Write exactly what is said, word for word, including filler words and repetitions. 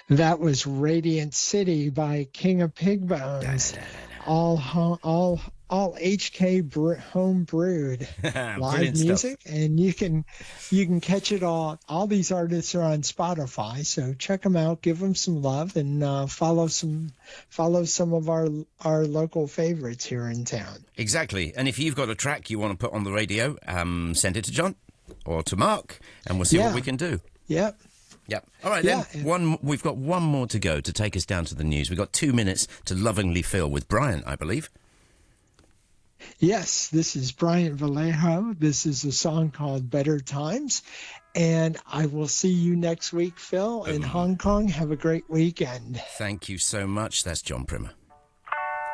That was Radiant City by King of Pig Bones. Da, da, da, da. All ho- all all H K bre- home brewed live Brilliant stuff. music, and you can you can catch it all. All these artists are on Spotify, so check them out, give them some love, and uh, follow some follow some of our our local favorites here in town. Exactly. And if you've got a track you want to put on the radio, um, send it to John or to Mark, and we'll see Yeah. what we can do. Yep. Yep. All right, Yeah, then. and- One. We've got one more to go to take us down to the news. We've got two minutes to lovingly fill with Bryant, I believe. Yes, this is Bryant Vallejo. This is a song called Better Times. And I will see you next week, Phil, in Hong Kong. Have a great weekend. Thank you so much. That's John Primer.